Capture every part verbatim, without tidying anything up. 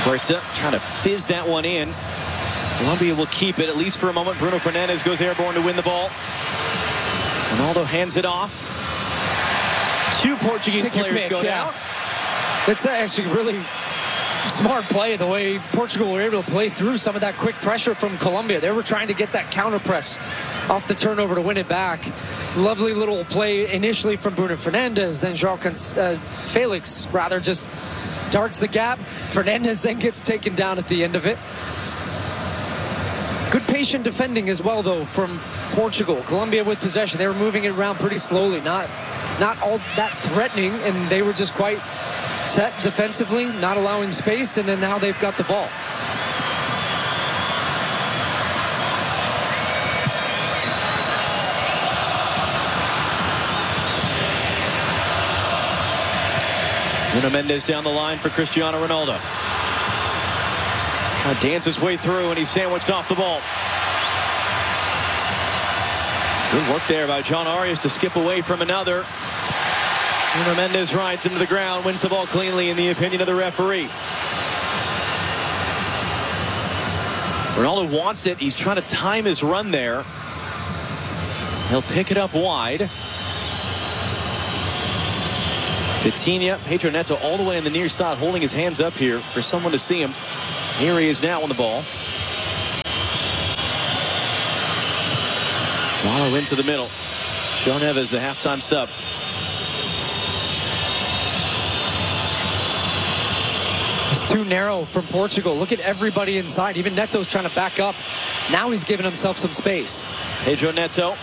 Huerta trying to fizz that one in. Colombia will keep it, at least for a moment. Bruno Fernandes goes airborne to win the ball. Ronaldo hands it off. Two Portuguese Take players pick, go yeah. down. That's actually really smart play, the way Portugal were able to play through some of that quick pressure from Colombia. They were trying to get that counter press off the turnover to win it back. Lovely little play initially from Bruno Fernandes, then João Can- uh, Felix rather just darts the gap. Fernandes then gets taken down at the end of it. Good patient defending as well, though, from Portugal. Colombia with possession. They were moving it around pretty slowly, not not all that threatening, and they were just quite set defensively, not allowing space, and then now they've got the ball. Nuno Mendes down the line for Cristiano Ronaldo. Trying to dance his way through, and he's sandwiched off the ball. Good work there by John Arias to skip away from another. Nuno Mendes rides into the ground, wins the ball cleanly in the opinion of the referee. Ronaldo wants it. He's trying to time his run there. He'll pick it up wide. Vitinha, Pedro Neto all the way on the near side, holding his hands up here for someone to see him. Here he is now on the ball. Dwallo into the middle. João Neves, the halftime sub. It's too narrow from Portugal. Look at everybody inside. Even Neto's trying to back up. Now he's giving himself some space. Pedro Neto.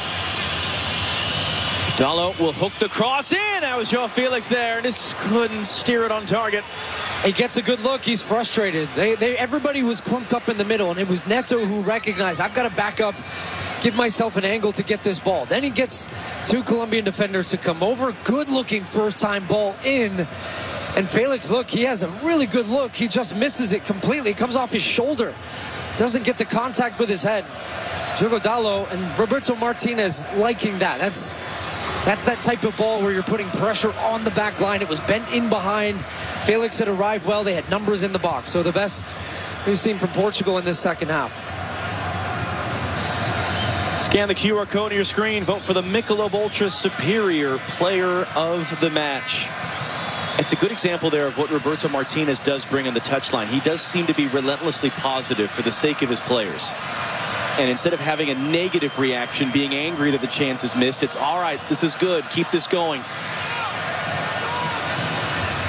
Dwallo will hook the cross in. That was João Felix there, and just couldn't steer it on target. He gets a good look. He's frustrated. They, they, everybody was clumped up in the middle, and it was Neto who recognized, I've got to back up, give myself an angle to get this ball. Then he gets two Colombian defenders to come over. Good-looking first-time ball in. And Felix, look, he has a really good look. He just misses it completely. It comes off his shoulder. Doesn't get the contact with his head. Diogo Dalot and Roberto Martinez liking that. That's... That's that type of ball where you're putting pressure on the back line. It was bent in behind. Felix had arrived well. They had numbers in the box. So the best we've seen from Portugal in this second half. Scan the Q R code on your screen. Vote for the Michelob Ultra Superior Player of the Match. It's a good example there of what Roberto Martinez does bring on the touchline. He does seem to be relentlessly positive for the sake of his players. And instead of having a negative reaction, being angry that the chance is missed, it's all right, this is good, keep this going.